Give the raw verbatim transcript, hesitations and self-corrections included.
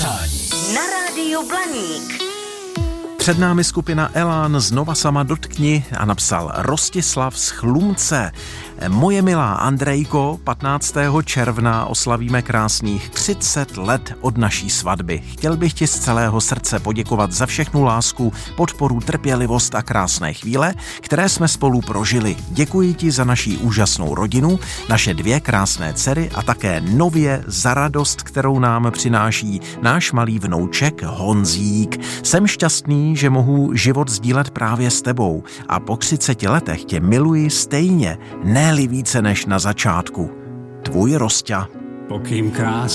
přání na rádiu Blaník. Před námi skupina Elán, Znova sama dotkni, a napsal Rostislav z Chlumce. Moje milá Andrejko, patnáctého června oslavíme krásných třicet let od naší svatby. Chtěl bych ti z celého srdce poděkovat za všechnu lásku, podporu, trpělivost a krásné chvíle, které jsme spolu prožili. Děkuji ti za naší úžasnou rodinu, naše dvě krásné dcery a také nově za radost, kterou nám přináší náš malý vnouček Honzík. Jsem šťastný, že mohu život sdílet právě s tebou a po třiceti letech tě miluji stejně, ne-li více než na začátku. Tvůj Rosťa. Pokým krás